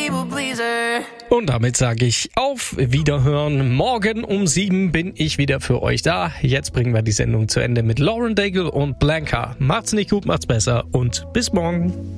people pleaser. Und damit sage ich auf Wiederhören. Morgen um 7 bin ich wieder für euch da. Jetzt bringen wir die Sendung zu Ende mit Lauren Daigle und Blanca. Macht's nicht gut, macht's besser und bis morgen.